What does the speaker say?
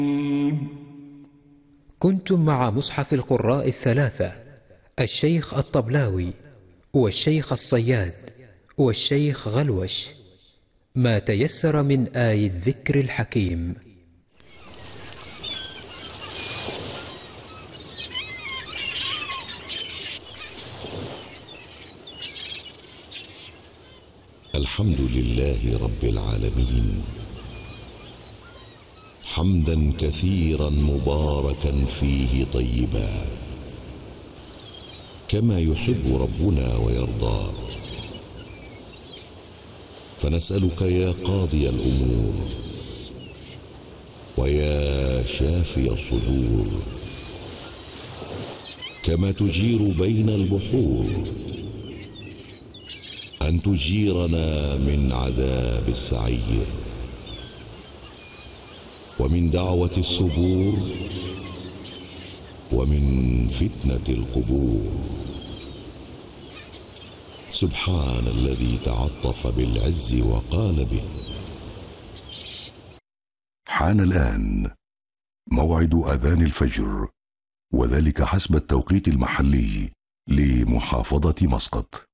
كنتم مع مصحف القراء الثلاثة، الشيخ الطبلاوي والشيخ الصياد والشيخ غلوش، ما تيسر من آي الذكر الحكيم. الحمد لله رب العالمين، حمدا كثيرا مباركا فيه طيبا، كما يحب ربنا ويرضى. فنسألك يا قاضي الأمور ويا شافي الصدور، كما تجير بين البحور، أن تجيرنا من عذاب السعير، ومن دعوة الثبور، ومن فتنة القبور. سبحان الذي تعطف بالعز وقال به. حان الآن موعد أذان الفجر، وذلك حسب التوقيت المحلي لمحافظة مسقط.